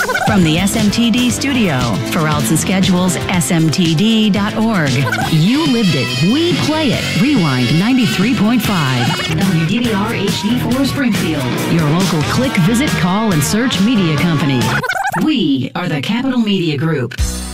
From the SMTD studio, for outs and schedules, smtd.org. You lived it. We play it. Rewind 93.5. WDVR HD4 Springfield. Your local click, visit, call, and search media company. We are the Capital Media Group.